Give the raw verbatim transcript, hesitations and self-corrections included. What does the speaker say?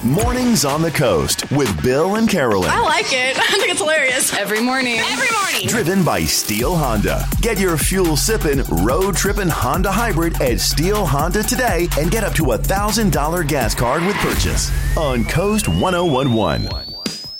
Mornings on the Coast with Bill and Carolyn. I like it. I think it's hilarious. Every morning. Every morning. Driven by Steel Honda. Get your fuel-sipping, road-tripping Honda hybrid at Steel Honda today and get up to a one thousand dollars gas card with purchase on Coast one oh one one.